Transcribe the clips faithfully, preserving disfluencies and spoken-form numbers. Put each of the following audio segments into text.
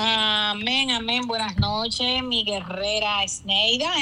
Amén, amén. Buenas noches, mi guerrera Esneida.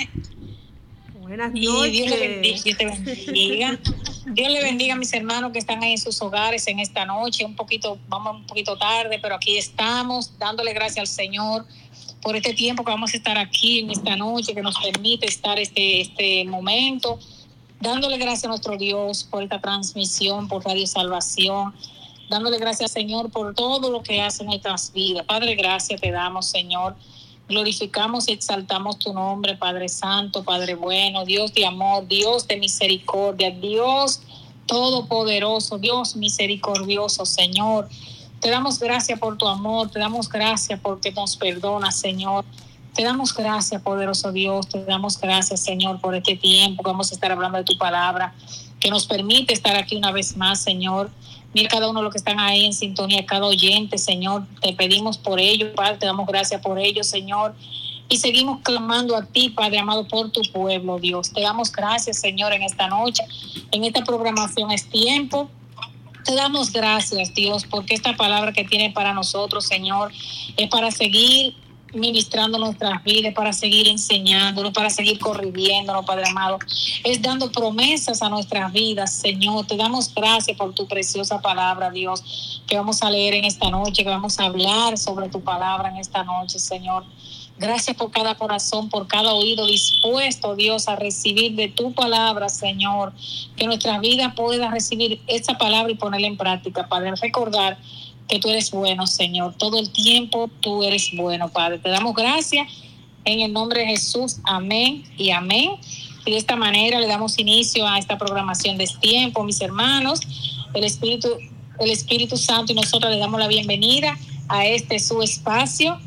Buenas Y noches. Dios le bendiga, Dios te bendiga. Dios le bendiga a mis hermanos que están ahí en sus hogares en esta noche. Un poquito, vamos un poquito tarde, pero aquí estamos dándole gracias al Señor por este tiempo que vamos a estar aquí en esta noche, que nos permite estar este, este momento, dándole gracias a nuestro Dios por esta transmisión, por Radio Salvación, dándole gracias, Señor, por todo lo que hace en nuestras vidas. Padre, gracias te damos, Señor. Glorificamos y exaltamos tu nombre, Padre Santo, Padre bueno, Dios de amor, Dios de misericordia, Dios todopoderoso, Dios misericordioso, Señor. Te damos gracias por tu amor, te damos gracias porque nos perdonas, Señor. Te damos gracias, poderoso Dios, te damos gracias, Señor, por este tiempo que vamos a estar hablando de tu palabra, que nos permite estar aquí una vez más, Señor. Mira cada uno de los que están ahí en sintonía, cada oyente, Señor, te pedimos por ellos, Padre, te damos gracias por ellos, Señor, y seguimos clamando a ti, Padre amado, por tu pueblo, Dios. Te damos gracias, Señor, en esta noche, en esta programación es tiempo. Te damos gracias, Dios, porque esta palabra que tiene para nosotros, Señor, es para seguir ministrando nuestras vidas, para seguir enseñándonos, para seguir corrigiéndonos, Padre amado. Es dando promesas a nuestras vidas, Señor. Te damos gracias por tu preciosa palabra, Dios, que vamos a leer en esta noche, que vamos a hablar sobre tu palabra en esta noche, Señor. Gracias por cada corazón, por cada oído dispuesto, Dios, a recibir de tu palabra, Señor. Que nuestra vida pueda recibir esa palabra y ponerla en práctica, Padre. Recordar que tú eres bueno, Señor. Todo el tiempo tú eres bueno, Padre. Te damos gracias en el nombre de Jesús. Amén y amén. Y de esta manera le damos inicio a esta programación de tiempo, mis hermanos. El Espíritu, el Espíritu Santo y nosotros le damos la bienvenida a este su espacio.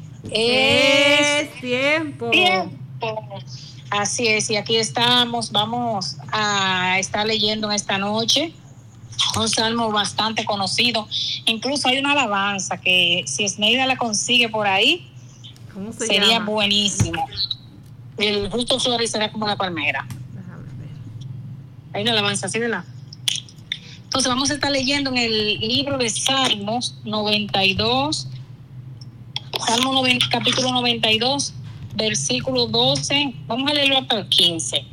Es, es tiempo. tiempo. Así es, y aquí estamos. Vamos a estar leyendo en esta noche un salmo bastante conocido. Incluso hay una alabanza que si Esneida la consigue por ahí, ¿cómo se sería llama? buenísimo. El justo florecerá como la palmera. Déjame ver. Hay una alabanza así, ¿verdad? Entonces vamos a estar leyendo en el libro de Salmos noventa y dos, Salmo noventa, capítulo noventa y dos, versículo doce. Vamos a leerlo hasta el quince.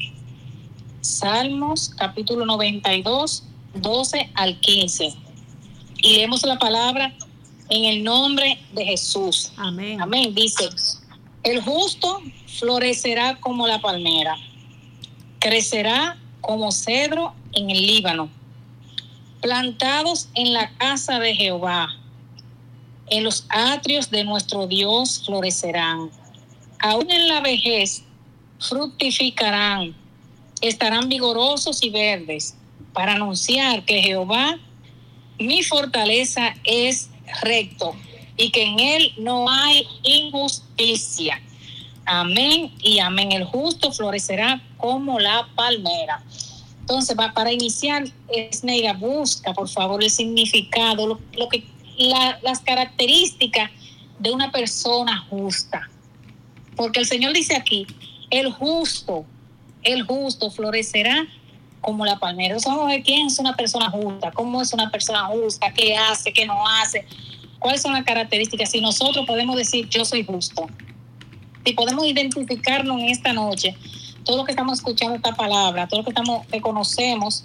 Salmos capítulo noventa y dos, doce al quince. Y leemos la palabra en el nombre de Jesús. Amén. Amén. Dice: el justo florecerá como la palmera, crecerá como cedro en el Líbano, plantados en la casa de Jehová. En los atrios de nuestro Dios florecerán. Aún en la vejez fructificarán. Estarán vigorosos y verdes, para anunciar que Jehová, mi fortaleza, es recto y que en él no hay injusticia. Amén y amén. El justo florecerá como la palmera. Entonces, va, para iniciar, Esneida, busca, por favor, el significado, lo, lo que, la, las características de una persona justa. Porque el Señor dice aquí, el justo, el justo florecerá como la palmera. Entonces vamos a ver quién es una persona justa, cómo es una persona justa, qué hace, qué no hace, cuáles son las características. Si nosotros podemos decir, yo soy justo, si podemos identificarnos en esta noche, todos los que estamos escuchando esta palabra, todos los que estamos, que conocemos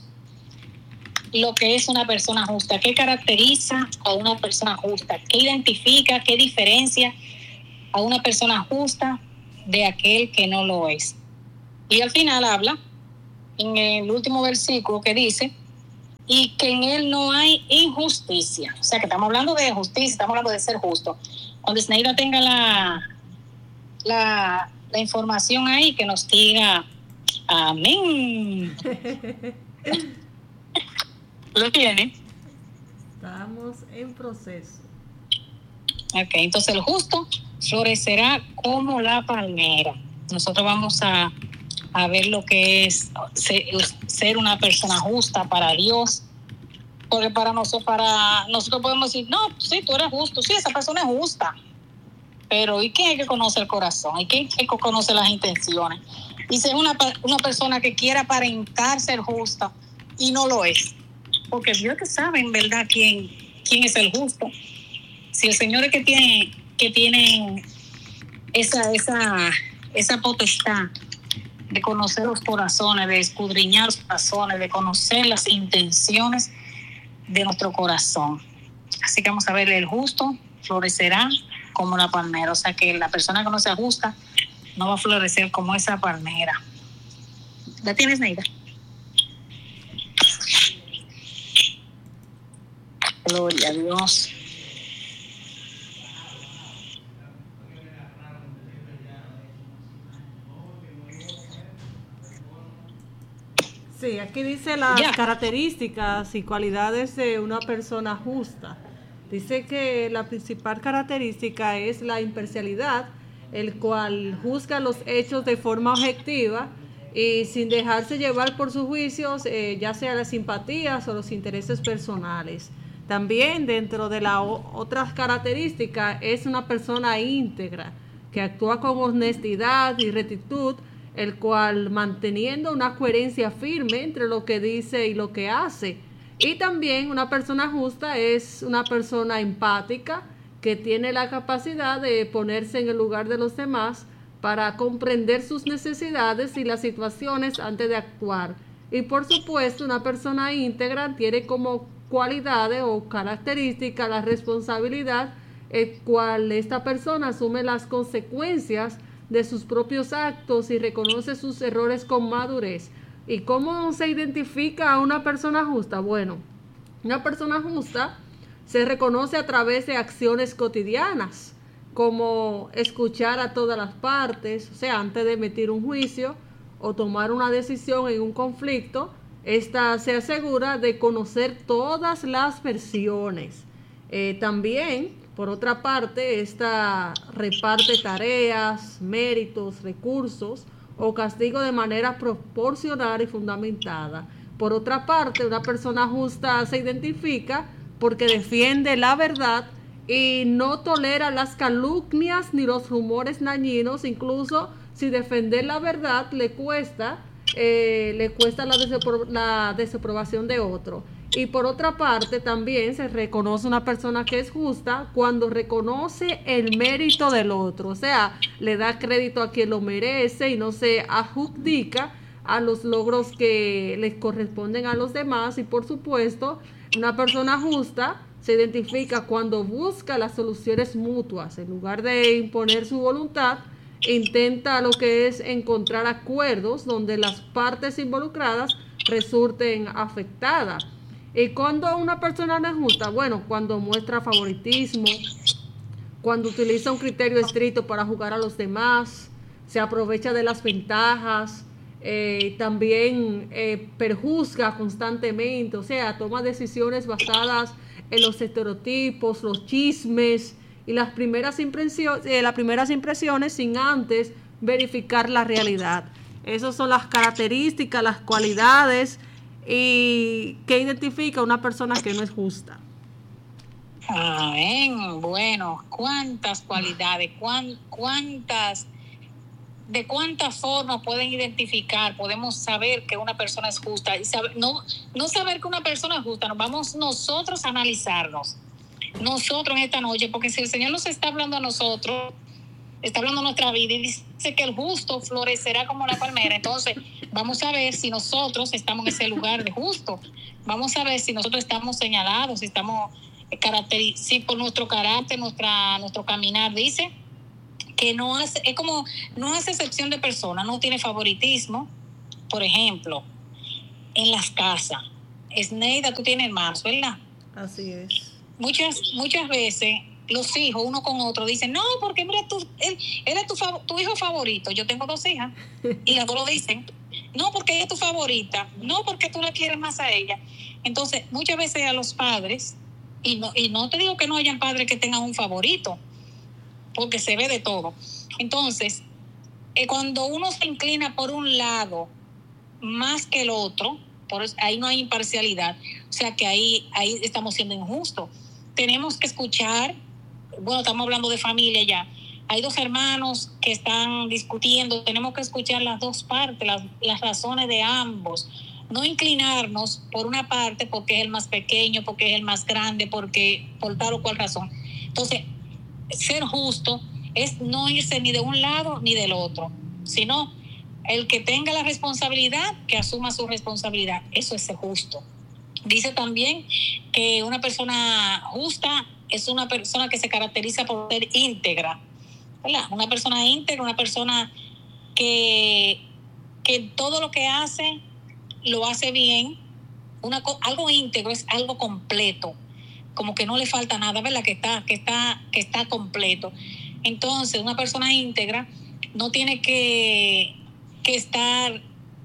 lo que es una persona justa, qué caracteriza a una persona justa, qué identifica, qué diferencia a una persona justa de aquel que no lo es. Y al final habla en el último versículo que dice, y que en él no hay injusticia. O sea que estamos hablando de justicia, estamos hablando de ser justo. Cuando Esneida tenga la, la, la información ahí, que nos diga amén. ¿Lo tiene? Estamos en proceso. Ok, entonces el justo florecerá como la palmera. Nosotros vamos a a ver lo que es ser, ser una persona justa para Dios, porque para nosotros, para nosotros podemos decir, no, sí, tú eres justo, sí, esa persona es justa, pero ¿y quién es que conoce el corazón? ¿Y quién es que conoce las intenciones? Y si es una, una persona que quiere aparentar ser justa y no lo es, porque Dios que sabe en verdad quién, quién es el justo. Si el Señor es que tiene que tienen esa, esa, esa potestad de conocer los corazones, de escudriñar los corazones, de conocer las intenciones de nuestro corazón. Así que vamos a ver, el justo florecerá como la palmera, o sea que la persona que no se ajusta no va a florecer como esa palmera. ¿La tienes, Neida? Gloria a Dios. Sí, aquí dice las Ya. características y cualidades de una persona justa. Dice que la principal característica es la imparcialidad, el cual juzga los hechos de forma objetiva y sin dejarse llevar por sus juicios, eh, ya sea las simpatías o los intereses personales. También dentro de las otras características es una persona íntegra, que actúa con honestidad y rectitud, el cual manteniendo una coherencia firme entre lo que dice y lo que hace. Y también una persona justa es una persona empática que tiene la capacidad de ponerse en el lugar de los demás para comprender sus necesidades y las situaciones antes de actuar. Y por supuesto, una persona íntegra tiene como cualidades o características la responsabilidad, el cual esta persona asume las consecuencias de sus propios actos y reconoce sus errores con madurez. ¿Y cómo se identifica a una persona justa? Bueno, una persona justa se reconoce a través de acciones cotidianas, como escuchar a todas las partes, o sea, antes de emitir un juicio o tomar una decisión en un conflicto, esta se asegura de conocer todas las versiones. Eh, también, por otra parte, esta reparte tareas, méritos, recursos o castigo de manera proporcional y fundamentada. Por otra parte, una persona justa se identifica porque defiende la verdad y no tolera las calumnias ni los rumores dañinos, incluso si defender la verdad le cuesta, eh, le cuesta la, desapro- la desaprobación de otro. Y por otra parte, también se reconoce una persona que es justa cuando reconoce el mérito del otro, o sea, le da crédito a quien lo merece y no se adjudica a los logros que les corresponden a los demás. Y por supuesto, una persona justa se identifica cuando busca las soluciones mutuas, en lugar de imponer su voluntad, intenta lo que es encontrar acuerdos donde las partes involucradas resulten afectadas. ¿Y cuando una persona no es justa? Bueno, cuando muestra favoritismo, cuando utiliza un criterio estricto para jugar a los demás, se aprovecha de las ventajas, eh, también eh, perjuzga constantemente, o sea, toma decisiones basadas en los estereotipos, los chismes y las primeras impresiones, eh, las primeras impresiones sin antes verificar la realidad. Esas son las características, las cualidades y que identifica una persona que no es justa. Amén. Bueno, cuántas cualidades, cuán, cuántas, de cuántas formas pueden identificar, podemos saber que una persona es justa y saber, no, no saber que una persona es justa, nos vamos nosotros a analizarnos, nosotros en esta noche, porque si el Señor nos está hablando a nosotros, está hablando de nuestra vida y dice que el justo florecerá como la palmera, entonces vamos a ver si nosotros estamos en ese lugar de justo, vamos a ver si nosotros estamos señalados, si estamos caracterizados, si por nuestro carácter, nuestra, nuestro caminar, dice que no hace, es como, no hace excepción de persona, no tiene favoritismo. Por ejemplo, en las casas, Esneida, tú tienes hermanos, ¿verdad? Así es. Muchas, muchas veces los hijos, uno con otro, dicen, no, porque mira, tú, él, él es tu, tu hijo favorito. Yo tengo dos hijas y las dos lo dicen. No, porque ella es tu favorita. No, porque tú la quieres más a ella. Entonces, muchas veces a los padres, y no, y no te digo que no hayan padres que tengan un favorito, porque se ve de todo. Entonces, eh, cuando uno se inclina por un lado más que el otro, por eso, ahí no hay imparcialidad, o sea que ahí, ahí estamos siendo injustos. Tenemos que escuchar, bueno, estamos hablando de familia ya, hay dos hermanos que están discutiendo, tenemos que escuchar las dos partes, las, las razones de ambos, no inclinarnos por una parte porque es el más pequeño, porque es el más grande, porque por tal o cual razón. Entonces, ser justo es no irse ni de un lado ni del otro, sino el que tenga la responsabilidad, que asuma su responsabilidad. Eso es ser justo. Dice también que una persona justa es una persona que se caracteriza por ser íntegra, ¿verdad? Una persona íntegra, una persona que, que todo lo que hace lo hace bien. Una, algo íntegro es algo completo, como que no le falta nada, ¿verdad? Que está, que está, que está completo. Entonces, una persona íntegra no tiene que, que estar,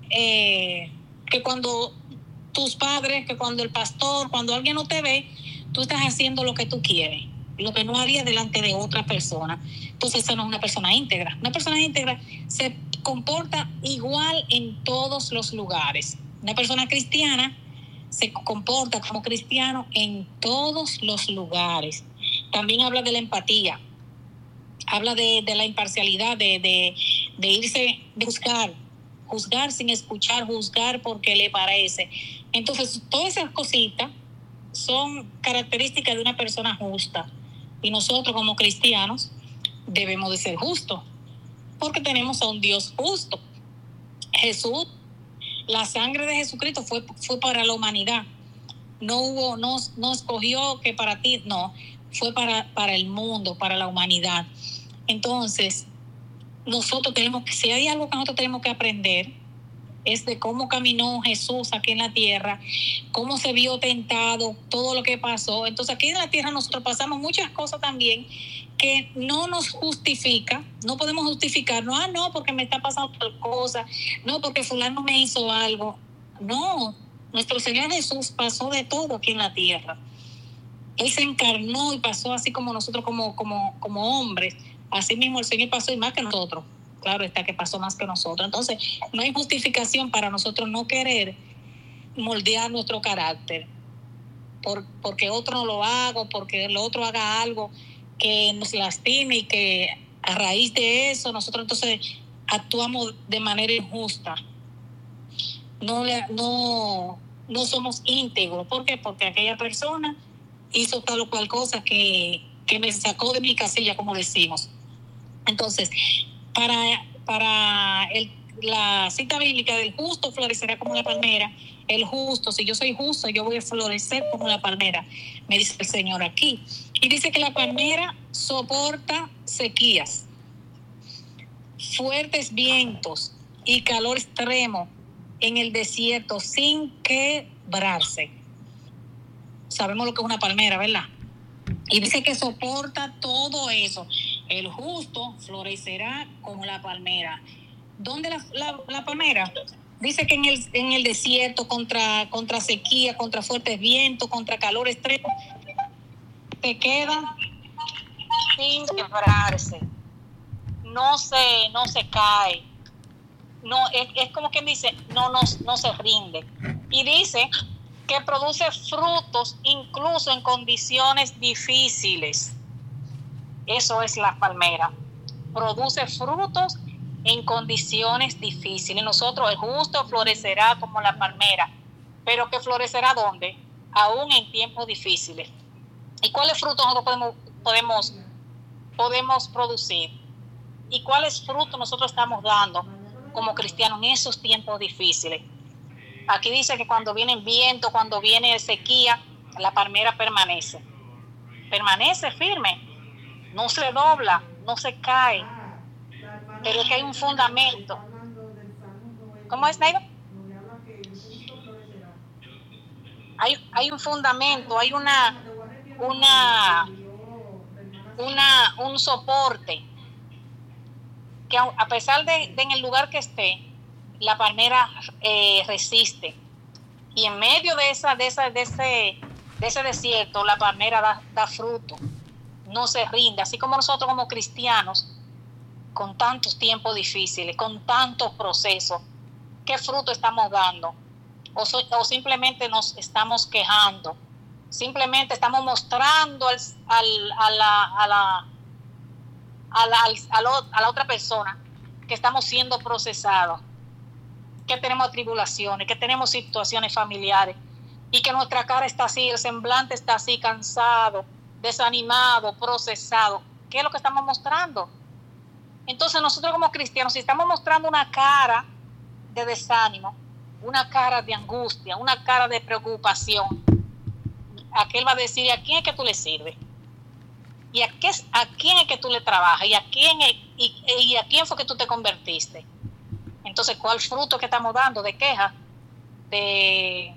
eh, que cuando tus padres, que cuando el pastor, cuando alguien no te ve, tú estás haciendo lo que tú quieres, lo que no harías delante de otra persona. Entonces, esa no es una persona íntegra. Una persona íntegra se comporta igual en todos los lugares. Una persona cristiana se comporta como cristiano en todos los lugares. También habla de la empatía, habla de, de la imparcialidad, de, de, de irse, de juzgar, juzgar sin escuchar, juzgar porque le parece. Entonces, todas esas cositas son características de una persona justa. Y nosotros como cristianos debemos de ser justos, porque tenemos a un Dios justo. Jesús, la sangre de Jesucristo fue, fue para la humanidad. No hubo, no, no escogió que para ti, no, fue para, para el mundo, para la humanidad. Entonces, nosotros tenemos que, si hay algo que nosotros tenemos que aprender, es de cómo caminó Jesús aquí en la tierra, cómo se vio tentado, todo lo que pasó. Entonces, aquí en la tierra nosotros pasamos muchas cosas también que no nos justifica, no podemos justificarnos, ah, no, porque me está pasando tal cosa, no, porque fulano me hizo algo. No, nuestro Señor Jesús pasó de todo aquí en la tierra. Él se encarnó y pasó así como nosotros como, como, como hombres. Así mismo el Señor pasó y más que nosotros. Claro está que pasó más que nosotros. Entonces, no hay justificación para nosotros no querer moldear nuestro carácter. Por, porque otro no lo haga, porque el otro haga algo que nos lastime y que a raíz de eso nosotros entonces actuamos de manera injusta. No, no, no somos íntegros. ¿Por qué? Porque aquella persona hizo tal o cual cosa que, que me sacó de mi casilla, como decimos. Entonces, para, para el, la cita bíblica del justo florecerá como la palmera, el justo, si yo soy justo, yo voy a florecer como la palmera, me dice el Señor aquí. Y dice que la palmera soporta sequías, fuertes vientos y calor extremo en el desierto sin quebrarse. Sabemos lo que es una palmera, ¿verdad? Y dice que soporta todo eso. El justo florecerá como la palmera. ¿Dónde la, la, la palmera? Dice que en el, en el desierto, contra, contra sequía, contra fuertes vientos, contra calor extremo, te queda sin quebrarse. No se, no se cae. No, es, es como quien dice, no, no, no se rinde. Y dice que produce frutos incluso en condiciones difíciles. Eso es la palmera. Produce frutos en condiciones difíciles. Nosotros, el justo florecerá como la palmera. ¿Pero que florecerá dónde? Aún en tiempos difíciles. ¿Y cuáles frutos nosotros podemos, podemos, podemos producir? ¿Y cuáles frutos nosotros estamos dando como cristianos en esos tiempos difíciles? Aquí dice que cuando viene viento, cuando viene sequía, la palmera permanece. Permanece firme. No se dobla, no se cae. Pero es que hay un fundamento. ¿Cómo es, Naida? Hay, hay un fundamento, hay una, una, una, un soporte. Que a pesar de, de en el lugar que esté, la palmera eh, resiste. Y en medio de esa, de esa, de ese, de ese desierto, la palmera da, da fruto. No se rinde. Así como nosotros como cristianos, con tantos tiempos difíciles, con tantos procesos, ¿qué fruto estamos dando? O, so, o simplemente nos estamos quejando. Simplemente estamos mostrando al, al, a la... A la A la, a, lo, a la otra persona que estamos siendo procesados, que tenemos tribulaciones, que tenemos situaciones familiares y que nuestra cara está así, el semblante está así, cansado, desanimado, procesado. ¿Qué es lo que estamos mostrando? Entonces nosotros como cristianos, si estamos mostrando una cara de desánimo, una cara de angustia, una cara de preocupación, aquel va a decir, ¿a quién es que tú le sirves? ¿Y a, qué, a quién es que tú le trabajas? ¿Y a quién, es, y, y a quién fue que tú te convertiste? Entonces, ¿cuál fruto que estamos dando? De queja, de,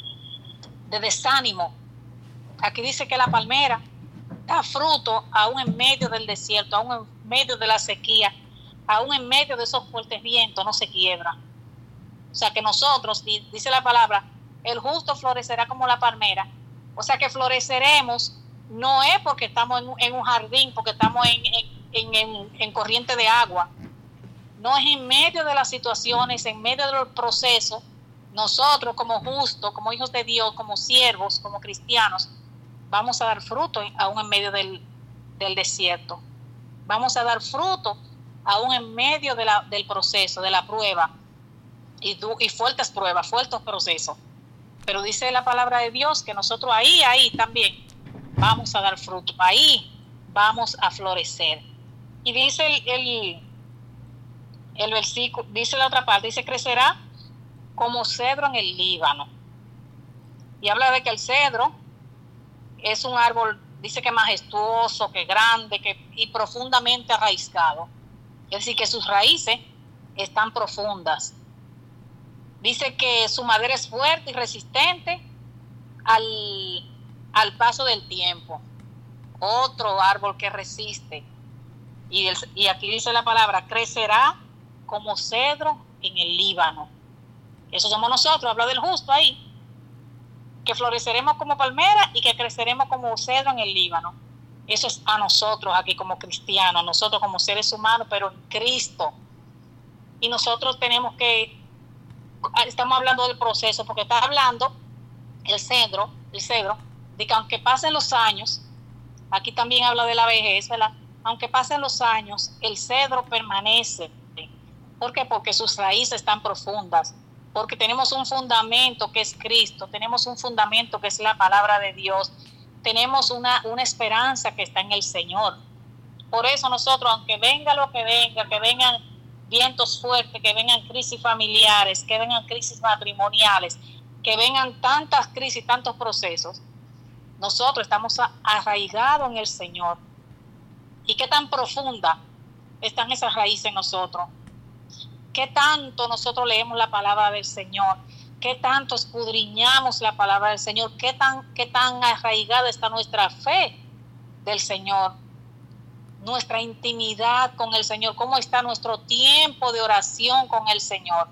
de desánimo. Aquí dice que la palmera da fruto aún en medio del desierto, aún en medio de la sequía, aún en medio de esos fuertes vientos, no se quiebra. O sea que nosotros, dice la palabra, el justo florecerá como la palmera. O sea que floreceremos, no es porque estamos en, en un jardín, porque estamos en, en, en, en corriente de agua. No es en medio de las situaciones, en medio de los procesos, nosotros como justos, como hijos de Dios, como siervos, como cristianos, vamos a dar fruto aún en medio del, del desierto. Vamos a dar fruto aún en medio de la, del proceso, de la prueba, y, y fuertes pruebas, fuertes procesos. Pero dice la palabra de Dios que nosotros ahí, ahí también vamos a dar fruto, ahí vamos a florecer. Y dice el, el, el versículo, dice la otra parte, dice crecerá como cedro en el Líbano. Y habla de que el cedro es un árbol, dice que majestuoso, que grande, que, y profundamente arraigado. Es decir, que sus raíces están profundas. Dice que su madera es fuerte y resistente al, al paso del tiempo. Otro árbol que resiste. Y, el, y aquí dice la palabra, crecerá como cedro en el Líbano. Eso somos nosotros, habla del justo ahí. Que floreceremos como palmera y que creceremos como cedro en el Líbano. Eso es a nosotros aquí como cristianos, nosotros como seres humanos, pero en Cristo. Y nosotros tenemos que, estamos hablando del proceso, porque está hablando el cedro, el cedro, de que aunque pasen los años, aquí también habla de la vejez, ¿verdad? Aunque pasen los años, el cedro permanece. ¿Por qué? Porque sus raíces están profundas. Porque tenemos un fundamento que es Cristo, tenemos un fundamento que es la palabra de Dios, tenemos una, una esperanza que está en el Señor. Por eso nosotros, aunque venga lo que venga, que vengan vientos fuertes, que vengan crisis familiares, que vengan crisis matrimoniales, que vengan tantas crisis, tantos procesos, nosotros estamos arraigados en el Señor. ¿Y qué tan profunda están esas raíces en nosotros? ¿Qué tanto nosotros leemos la palabra del Señor? ¿Qué tanto escudriñamos la palabra del Señor? ¿Qué tan, qué tan arraigada está nuestra fe del Señor? Nuestra intimidad con el Señor. ¿Cómo está nuestro tiempo de oración con el Señor?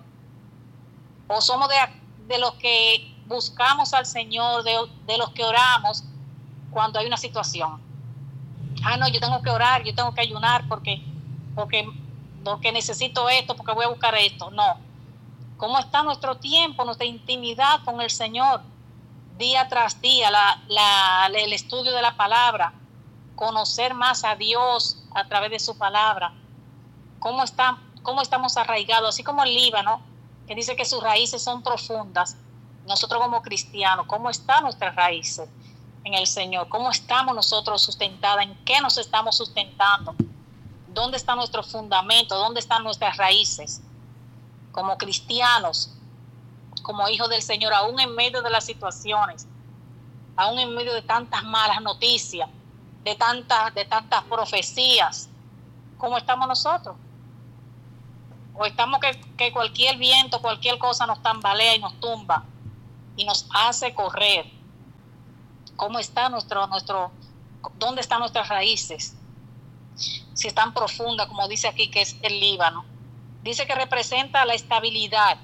¿O somos de, de los que buscamos al Señor, de, de los que oramos cuando hay una situación? Ah, no, yo tengo que orar, yo tengo que ayunar porque... porque porque necesito esto, porque voy a buscar esto. No. ¿Cómo está nuestro tiempo, nuestra intimidad con el Señor? Día tras día, la, la, el estudio de la palabra, conocer más a Dios a través de su palabra. ¿Cómo, está, cómo estamos arraigados? Así como el Líbano, que dice que sus raíces son profundas. Nosotros como cristianos, ¿cómo están nuestras raíces en el Señor? ¿Cómo estamos nosotros sustentadas? ¿En qué nos estamos sustentando? ¿Dónde está nuestro fundamento? ¿Dónde están nuestras raíces? Como cristianos, como hijos del Señor, aún en medio de las situaciones, aún en medio de tantas malas noticias, de tantas, de tantas profecías, ¿cómo estamos nosotros? ¿O estamos que, que cualquier viento, cualquier cosa nos tambalea y nos tumba y nos hace correr? ¿Cómo está nuestro, nuestro, dónde están nuestras raíces? Si es tan profunda como dice aquí que es el Líbano. Dice que representa la estabilidad.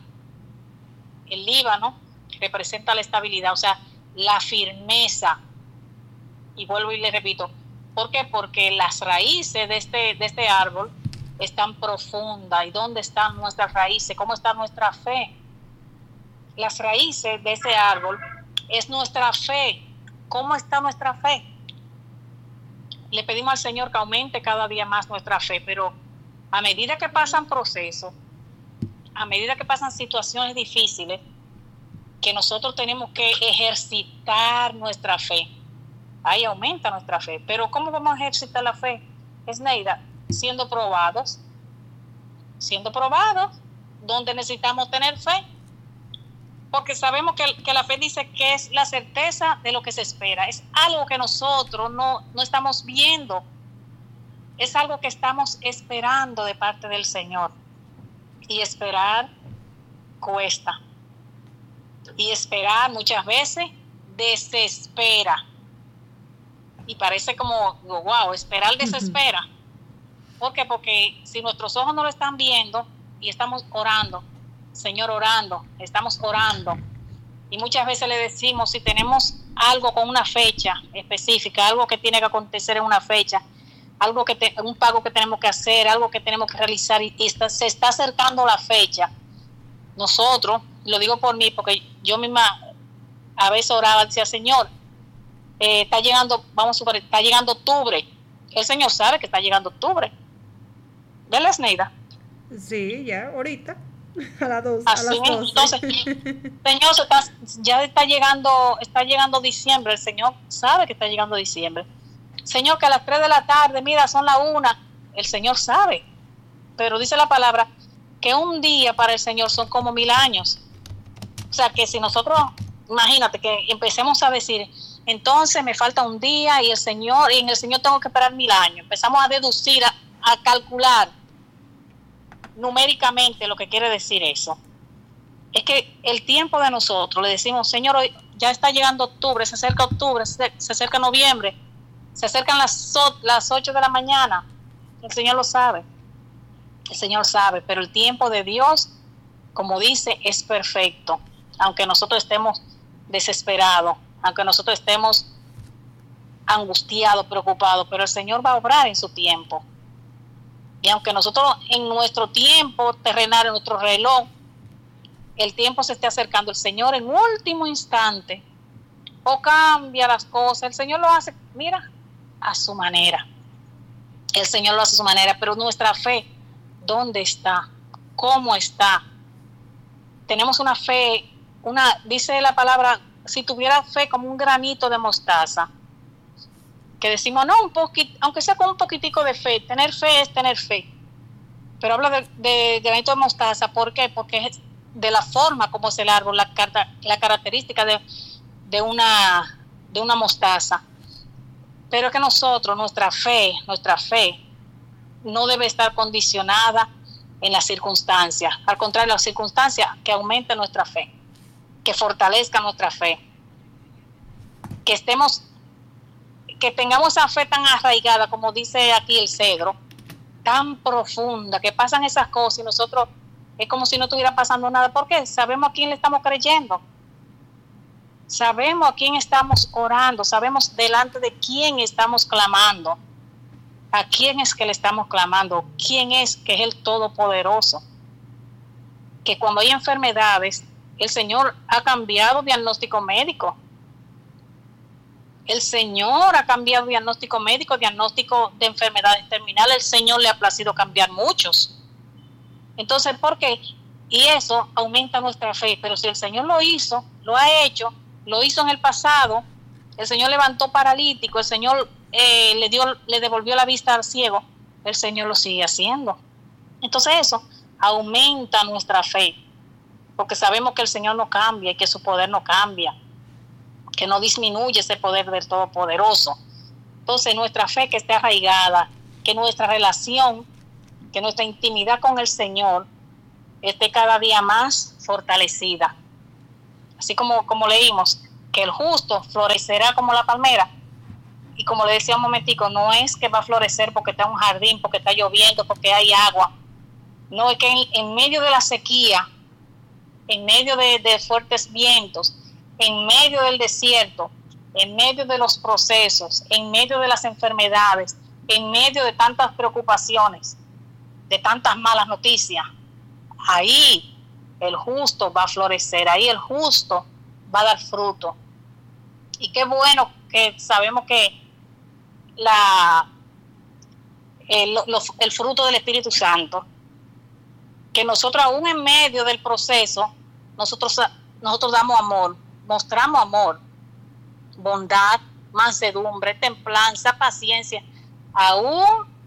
El Líbano representa la estabilidad, o sea, la firmeza. Y vuelvo y le repito, ¿por qué? Porque las raíces de este, de este árbol están profundas. ¿Y dónde están nuestras raíces? ¿Cómo está nuestra fe? Las raíces de ese árbol es nuestra fe. ¿Cómo está nuestra fe? Le pedimos al Señor que aumente cada día más nuestra fe, pero a medida que pasan procesos, a medida que pasan situaciones difíciles, que nosotros tenemos que ejercitar nuestra fe. Ahí aumenta nuestra fe. Pero ¿cómo vamos a ejercitar la fe? Esneida, siendo probados, siendo probados, donde necesitamos tener fe, porque sabemos que, que la fe dice que es la certeza de lo que se espera, es algo que nosotros no, no estamos viendo, es algo que estamos esperando de parte del Señor, y esperar cuesta, y esperar muchas veces desespera, y parece como, wow, esperar desespera. Uh-huh. ¿Por qué? Porque si nuestros ojos no lo están viendo y estamos orando, Señor, orando, estamos orando, y muchas veces le decimos, si tenemos algo con una fecha específica, algo que tiene que acontecer en una fecha, algo que te, un pago que tenemos que hacer, algo que tenemos que realizar, y, y está, se está acercando la fecha, nosotros, lo digo por mí, porque yo misma a veces oraba, decía, Señor, eh, está llegando, vamos a suponer, está llegando octubre, el Señor sabe que está llegando octubre, ¿verdad, Esneida? Sí, ya, ahorita, a las dos, Así, a las doce. Entonces, Señor, se está, ya está llegando, está llegando diciembre, el Señor sabe que está llegando diciembre. Señor, que a las tres de la tarde, mira, son las una, el Señor sabe, pero dice la palabra que un día para el Señor son como mil años. O sea, que si nosotros, imagínate que empecemos a decir, entonces me falta un día y el Señor, y en el Señor tengo que esperar mil años, empezamos a deducir, a, a calcular numéricamente lo que quiere decir eso. Es que el tiempo de nosotros, le decimos, Señor, hoy ya está llegando octubre, se acerca octubre, se, se acerca noviembre, se acercan las, las ocho de la mañana, el Señor lo sabe, el Señor sabe, pero el tiempo de Dios, como dice, es perfecto, aunque nosotros estemos desesperados, aunque nosotros estemos angustiados, preocupados, pero el Señor va a obrar en su tiempo. Y aunque nosotros en nuestro tiempo terrenal, en nuestro reloj, el tiempo se esté acercando, el Señor en último instante o cambia las cosas, el Señor lo hace, mira, a su manera. El Señor lo hace a su manera, pero nuestra fe, ¿dónde está? ¿Cómo está? Tenemos una fe, una, dice la palabra, si tuviera fe como un granito de mostaza, que decimos, no, un poquito, aunque sea con un poquitico de fe, tener fe es tener fe, pero habla de, de, de granito de mostaza, ¿por qué? Porque es de la forma como es el árbol, la, la característica de, de, una, de una mostaza, pero que nosotros, nuestra fe, nuestra fe no debe estar condicionada en las circunstancias, al contrario, las circunstancias que aumenten nuestra fe, que fortalezcan nuestra fe, que estemos que tengamos esa fe tan arraigada, como dice aquí el cedro, tan profunda, que pasan esas cosas y nosotros es como si no estuviera pasando nada. ¿Por qué? Sabemos a quién le estamos creyendo, sabemos a quién estamos orando, sabemos delante de quién estamos clamando, a quién es que le estamos clamando, quién es que es el Todopoderoso, que cuando hay enfermedades, el Señor ha cambiado diagnóstico médico. El Señor ha cambiado diagnóstico médico, diagnóstico de enfermedades terminales. El Señor le ha placido cambiar muchos. Entonces, ¿por qué? Y eso aumenta nuestra fe. Pero si el Señor lo hizo, lo ha hecho, lo hizo en el pasado, el Señor levantó paralítico, el Señor eh, le dio, le devolvió la vista al ciego, el Señor lo sigue haciendo. Entonces eso aumenta nuestra fe, porque sabemos que el Señor no cambia y que su poder no cambia, que no disminuye ese poder del Todopoderoso. Entonces nuestra fe que esté arraigada, que nuestra relación, que nuestra intimidad con el Señor esté cada día más fortalecida. Así como, como leímos, que el justo florecerá como la palmera. Y como le decía un momentico, no es que va a florecer porque está en un jardín, porque está lloviendo, porque hay agua. No, es que en, en medio de la sequía, en medio de, de fuertes vientos, en medio del desierto, en medio de los procesos, en medio de las enfermedades, en medio de tantas preocupaciones, de tantas malas noticias, ahí el justo va a florecer, ahí el justo va a dar fruto. Y qué bueno que sabemos que la el, los, el fruto del Espíritu Santo, que nosotros aún en medio del proceso, nosotros, nosotros damos amor, mostramos amor, bondad, mansedumbre, templanza, paciencia, aún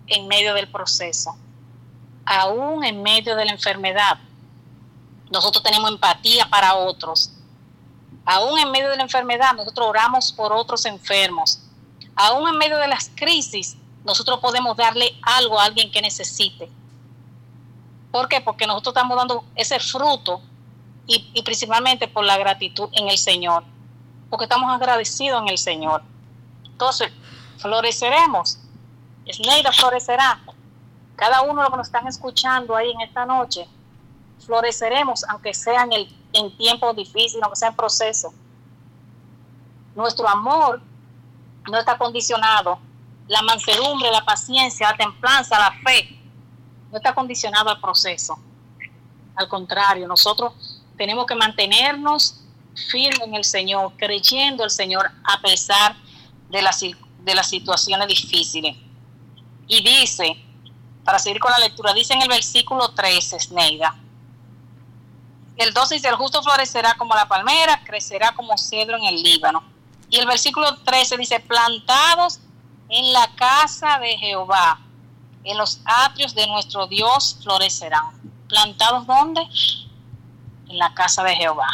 en medio del proceso, aún en medio de la enfermedad. Nosotros tenemos empatía para otros. Aún en medio de la enfermedad, nosotros oramos por otros enfermos. Aún en medio de las crisis, nosotros podemos darle algo a alguien que necesite. ¿Por qué? Porque nosotros estamos dando ese fruto y, y principalmente por la gratitud en el Señor. Porque estamos agradecidos en el Señor. Entonces, floreceremos. Esneida florecerá. Cada uno de los que nos están escuchando ahí en esta noche, floreceremos, aunque sea en, el, en tiempos difíciles, aunque sea en proceso. Nuestro amor no está condicionado. La mansedumbre, la paciencia, la templanza, la fe, no está condicionado al proceso. Al contrario, nosotros tenemos que mantenernos firmes en el Señor, creyendo en el Señor a pesar de las, de las situaciones difíciles. Y dice, para seguir con la lectura, dice en el versículo trece, Esneida, el doce dice, el justo florecerá como la palmera, crecerá como cedro en el Líbano. Y el versículo trece dice, plantados en la casa de Jehová, en los atrios de nuestro Dios florecerán. ¿Plantados dónde? En la casa de Jehová.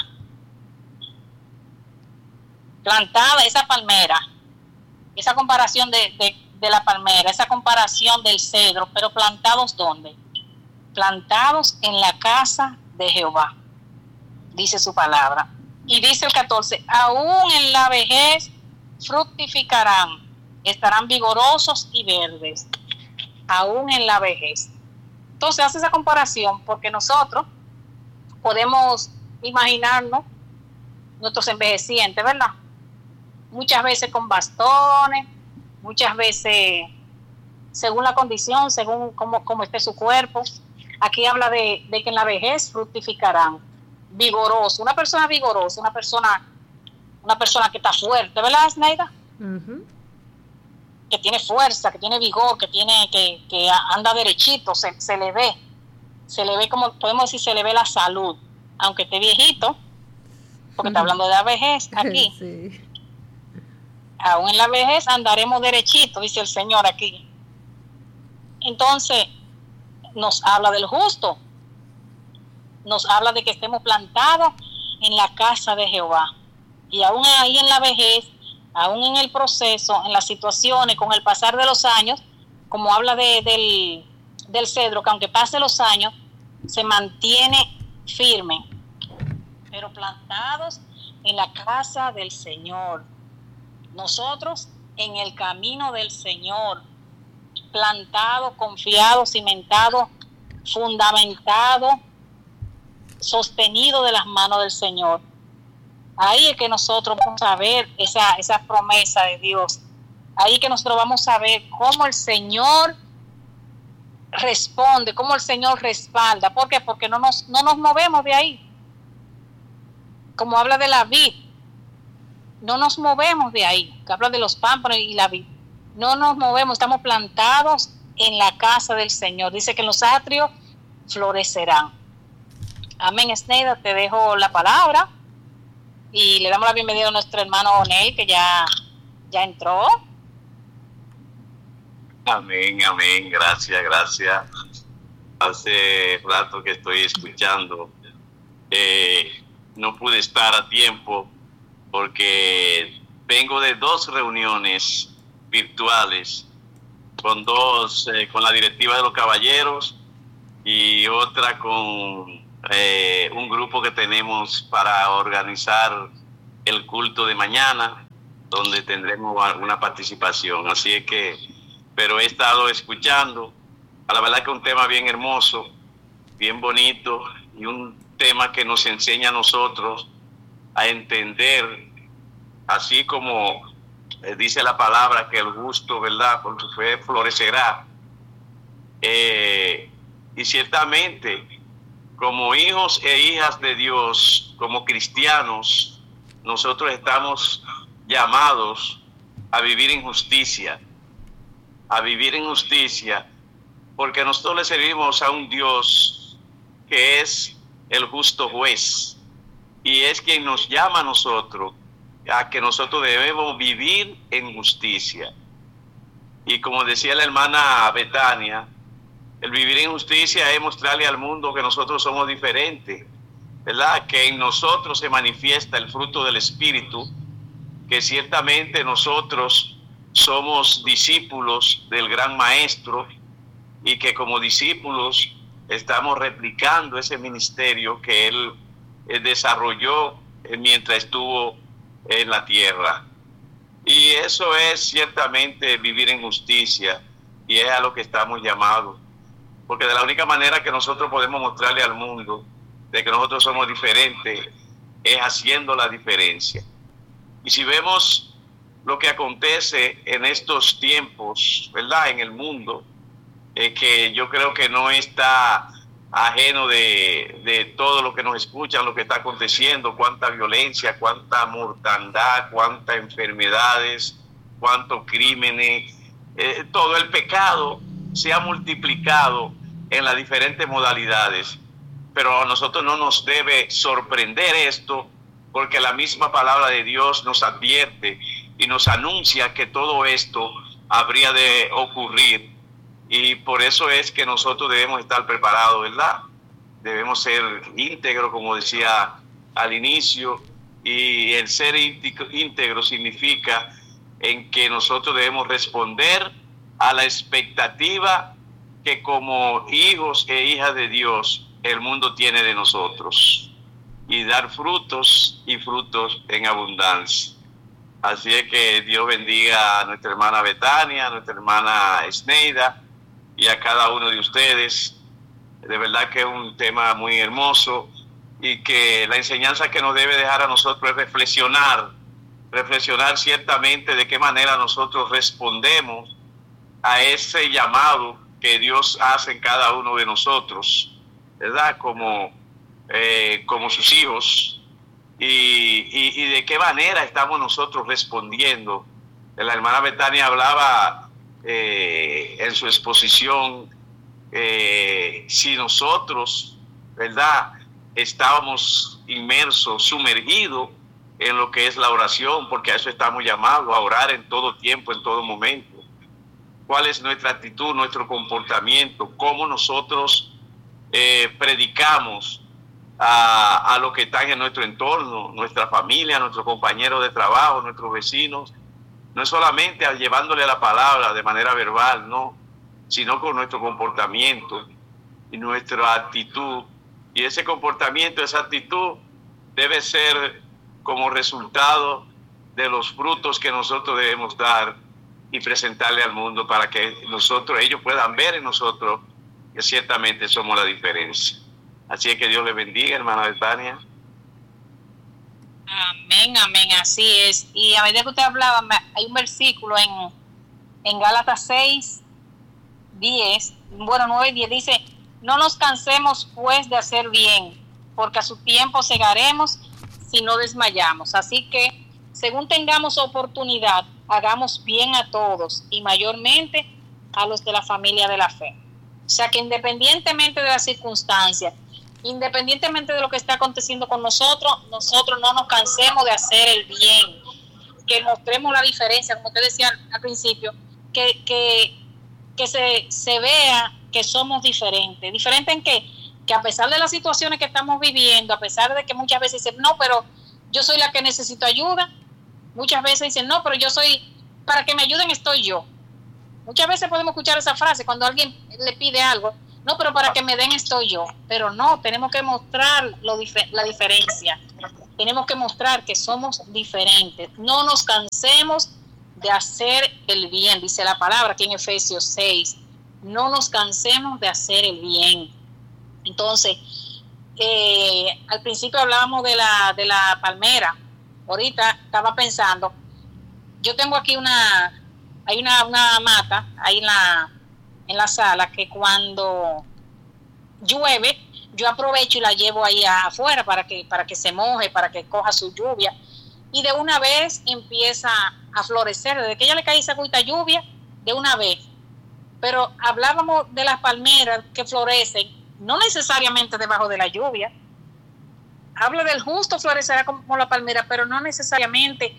Plantada esa palmera, esa comparación de, de, de la palmera, esa comparación del cedro, pero plantados ¿dónde? Plantados en la casa de Jehová, dice su palabra. Y dice el catorce, aún en la vejez fructificarán, estarán vigorosos y verdes, aún en la vejez. Entonces hace esa comparación porque nosotros podemos imaginarnos nuestros envejecientes, ¿verdad? Muchas veces con bastones, muchas veces según la condición, según cómo, cómo esté su cuerpo. Aquí habla de, de que en la vejez fructificarán, vigoroso, una persona vigorosa, una persona, una persona que está fuerte, ¿verdad, Esneida? Uh-huh. Que tiene fuerza, que tiene vigor, que tiene, que, que anda derechito, se, se le ve, se le ve como, podemos decir, se le ve la salud, aunque esté viejito, porque uh-huh. está hablando de la vejez aquí. Sí. Aún en la vejez andaremos derechito, dice el Señor aquí. Entonces, nos habla del justo, nos habla de que estemos plantados en la casa de Jehová. Y aún ahí en la vejez, aún en el proceso, en las situaciones, con el pasar de los años, como habla de, del, del cedro, que aunque pase los años, se mantiene firme, pero plantados en la casa del Señor. Nosotros en el camino del Señor, plantado, confiado, cimentado, fundamentado, sostenido de las manos del Señor. Ahí es que nosotros vamos a ver esa, esa promesa de Dios. Ahí es que nosotros vamos a ver cómo el Señor responde, cómo el Señor respalda. ¿Por qué? Porque no nos, no nos movemos de ahí. Como habla de la vid, no nos movemos de ahí. Que habla de los pámpanos y la vid. No nos movemos, estamos plantados en la casa del Señor. Dice que en los atrios florecerán. Amén, Esneida, te dejo la palabra y le damos la bienvenida a nuestro hermano Onel, que ya, ya entró. Amén, amén, gracias, gracias. Hace rato que estoy escuchando. Eh, no pude estar a tiempo porque vengo de dos reuniones virtuales con dos, eh, con la directiva de los caballeros y otra con eh, un grupo que tenemos para organizar el culto de mañana, donde tendremos alguna participación. Así es que, pero he estado escuchando, a la verdad que un tema bien hermoso, bien bonito, y un tema que nos enseña a nosotros a entender, así como eh, dice la palabra, que el justo, ¿verdad?, por su fe florecerá. Eh, y ciertamente, como hijos e hijas de Dios, como cristianos, nosotros estamos llamados a vivir en justicia, a vivir en justicia, porque nosotros le servimos a un Dios que es el justo juez, y es quien nos llama a nosotros a que nosotros debemos vivir en justicia. Y como decía la hermana Betania, el vivir en justicia es mostrarle al mundo que nosotros somos diferentes, ¿verdad? Que en nosotros se manifiesta el fruto del Espíritu, que ciertamente nosotros somos discípulos del gran Maestro y que como discípulos estamos replicando ese ministerio que Él, él desarrolló mientras estuvo en la tierra. Y eso es ciertamente vivir en justicia, y es a lo que estamos llamados. Porque de la única manera que nosotros podemos mostrarle al mundo de que nosotros somos diferentes es haciendo la diferencia. Y si vemos lo que acontece en estos tiempos, ¿verdad?, en el mundo, eh, que yo creo que no está ajeno de, de todo lo que nos escuchan, lo que está aconteciendo, cuánta violencia, cuánta mortandad, cuántas enfermedades, cuántos crímenes, eh, todo el pecado se ha multiplicado en las diferentes modalidades. Pero a nosotros no nos debe sorprender esto, porque la misma palabra de Dios nos advierte y nos anuncia que todo esto habría de ocurrir. Y por eso es que nosotros debemos estar preparados, ¿verdad? Debemos ser íntegros, como decía al inicio, y el ser íntegro significa en que nosotros debemos responder a la expectativa que como hijos e hijas de Dios el mundo tiene de nosotros, y dar frutos y frutos en abundancia. Así es que Dios bendiga a nuestra hermana Betania, a nuestra hermana Esneida y a cada uno de ustedes. De verdad que es un tema muy hermoso, y que la enseñanza que nos debe dejar a nosotros es reflexionar, reflexionar ciertamente de qué manera nosotros respondemos a ese llamado que Dios hace en cada uno de nosotros, ¿verdad? Como, eh, como sus hijos, y, y, y de qué manera estamos nosotros respondiendo. La hermana Betania hablaba eh, en su exposición, eh, si nosotros, ¿verdad?, estábamos inmersos, sumergidos en lo que es la oración, porque a eso estamos llamados, a orar en todo tiempo, en todo momento. ¿Cuál es nuestra actitud, nuestro comportamiento? ¿Cómo nosotros eh, predicamos a, a los que están en nuestro entorno, nuestra familia, nuestros compañeros de trabajo, nuestros vecinos? No es solamente llevándole la palabra de manera verbal, no, sino con nuestro comportamiento y nuestra actitud. Y ese comportamiento, esa actitud debe ser como resultado de los frutos que nosotros debemos dar y presentarle al mundo, para que nosotros, ellos puedan ver en nosotros que ciertamente somos la diferencia. Así es que Dios les bendiga, hermana Betania. Amén, amén, así es. Y a medida que usted hablaba, hay un versículo en, en Gálatas seis, diez, bueno, nueve y diez, dice: no nos cansemos pues de hacer bien, porque a su tiempo segaremos si no desmayamos. Así que, según tengamos oportunidad, hagamos bien a todos, y mayormente a los de la familia de la fe. O sea que independientemente de las circunstancias, independientemente de lo que está aconteciendo con nosotros, nosotros no nos cansemos de hacer el bien, que mostremos la diferencia, como usted decía al principio, que, que, que se, se vea que somos diferentes. ¿Diferente en qué? Que a pesar de las situaciones que estamos viviendo, a pesar de que muchas veces dicen, no, pero yo soy la que necesito ayuda, muchas veces dicen, no, pero yo soy, para que me ayuden estoy yo. Muchas veces podemos escuchar esa frase cuando alguien le pide algo, no, pero para que me den estoy yo. Pero no, tenemos que mostrar lo dif- la diferencia. Tenemos que mostrar que somos diferentes. No nos cansemos de hacer el bien, dice la palabra aquí en Efesios seis. No nos cansemos de hacer el bien. Entonces, eh, al principio hablábamos de la, de la palmera. Ahorita estaba pensando, yo tengo aquí una, hay una, una mata ahí en la, en la sala, que cuando llueve, yo aprovecho y la llevo ahí afuera para que, para que se moje, para que coja su lluvia, y de una vez empieza a florecer. Desde que ella le cae esa agüita lluvia, de una vez. Pero hablábamos de las palmeras que florecen, no necesariamente debajo de la lluvia. Habla del justo florecerá como la palmera, pero no necesariamente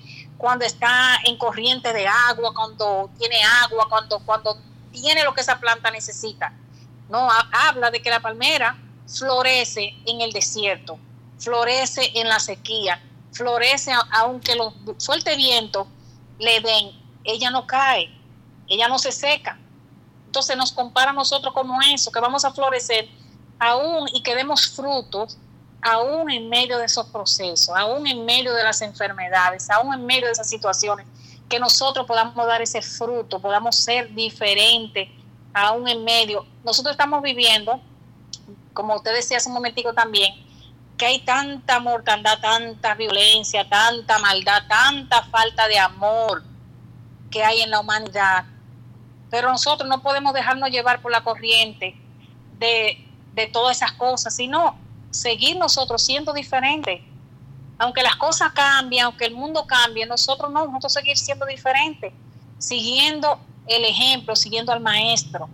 cuando está en corriente de agua, cuando tiene agua, cuando, cuando tiene lo que esa planta necesita. No, habla de que la palmera florece en el desierto, florece en la sequía, florece aunque los fuertes vientos le den, ella no cae, ella no se seca. Entonces nos compara a nosotros como eso, que vamos a florecer aún y que demos frutos, aún en medio de esos procesos, aún en medio de las enfermedades, aún en medio de esas situaciones, que nosotros podamos dar ese fruto, podamos ser diferentes, aún en medio. Nosotros estamos viviendo, como usted decía hace un momentico también, que hay tanta mortandad, tanta violencia, tanta maldad, tanta falta de amor que hay en la humanidad. Pero nosotros no podemos dejarnos llevar por la corriente de, de todas esas cosas, sino seguir nosotros siendo diferentes. Aunque las cosas cambien, aunque el mundo cambie, nosotros no, nosotros seguir siendo diferentes, siguiendo el ejemplo, siguiendo al maestro.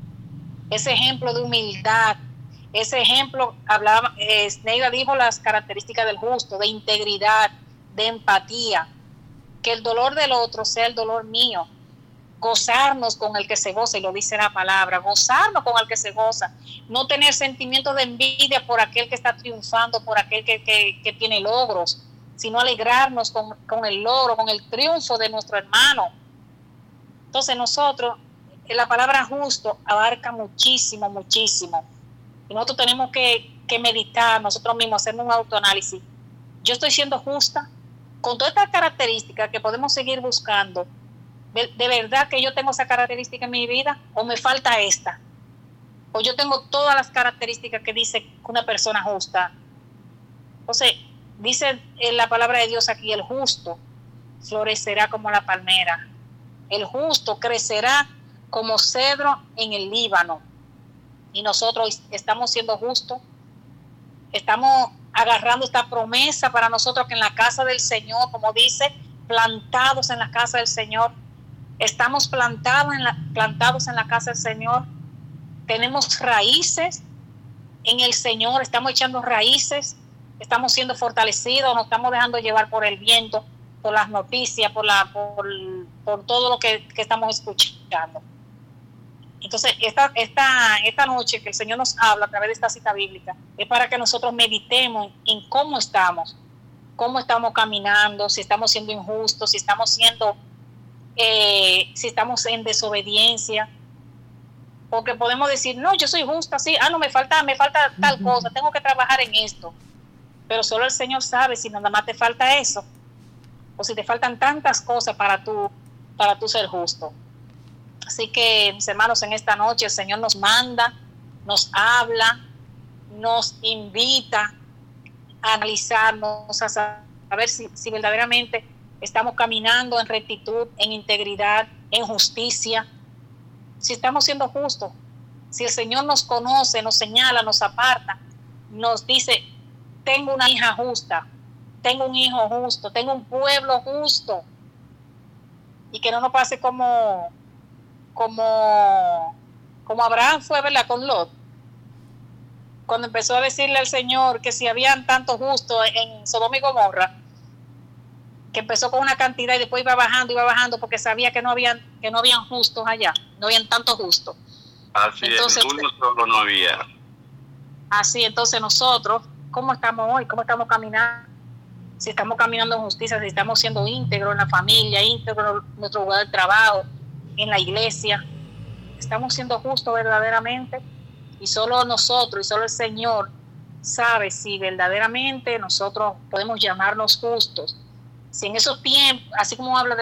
Ese ejemplo de humildad, ese ejemplo, hablaba, eh, Neida dijo las características del justo, de integridad, de empatía, que el dolor del otro sea el dolor mío. Gozarnos con el que se goza, y lo dice la palabra, gozarnos con el que se goza, no tener sentimientos de envidia por aquel que está triunfando, por aquel que, que, que tiene logros, sino alegrarnos con, con el logro, con el triunfo de nuestro hermano. Entonces nosotros, la palabra justo abarca muchísimo, muchísimo, y nosotros tenemos que, que meditar nosotros mismos, hacer un autoanálisis. Yo estoy siendo justa con todas estas características que podemos seguir buscando. ¿De verdad que yo tengo esa característica en mi vida? ¿O me falta esta? ¿O yo tengo todas las características que dice una persona justa? Entonces, dice en la palabra de Dios aquí, el justo florecerá como la palmera. El justo crecerá como cedro en el Líbano. Y nosotros estamos siendo justos. Estamos agarrando esta promesa para nosotros que en la casa del Señor, como dice, plantados en la casa del Señor. Estamos plantados en, la, plantados en la casa del Señor, tenemos raíces en el Señor, estamos echando raíces, estamos siendo fortalecidos, nos estamos dejando llevar por el viento, por las noticias, por, la, por, por todo lo que, que estamos escuchando. Entonces, esta, esta, esta noche que el Señor nos habla a través de esta cita bíblica, es para que nosotros meditemos en cómo estamos, cómo estamos caminando, si estamos siendo injustos, si estamos siendo... Eh, si estamos en desobediencia, porque podemos decir, no, yo soy justa, sí, ah, no, me falta, me falta tal cosa, tengo que trabajar en esto, pero solo el Señor sabe si nada más te falta eso, o si te faltan tantas cosas para tú, para tú ser justo. Así que, mis hermanos, en esta noche el Señor nos manda, nos habla, nos invita a analizarnos, a saber si, si verdaderamente estamos caminando en rectitud, en integridad, en justicia, si estamos siendo justos, si el Señor nos conoce, nos señala, nos aparta, nos dice, tengo una hija justa, tengo un hijo justo, tengo un pueblo justo, y que no nos pase como como como Abraham fue, ¿verdad?, con Lot, cuando empezó a decirle al Señor que si habían tantos justos en Sodoma y Gomorra, que empezó con una cantidad y después iba bajando, iba bajando, porque sabía que no habían, que no habían justos allá, no habían tantos justos. Así entonces, es, uno solo no había. Así, entonces nosotros, ¿cómo estamos hoy? ¿Cómo estamos caminando? Si estamos caminando en justicia, si estamos siendo íntegros en la familia, íntegros en nuestro lugar de trabajo, en la iglesia, estamos siendo justos verdaderamente, y solo nosotros, y solo el Señor sabe si verdaderamente nosotros podemos llamarnos justos. Si en esos tiempos, así como habla de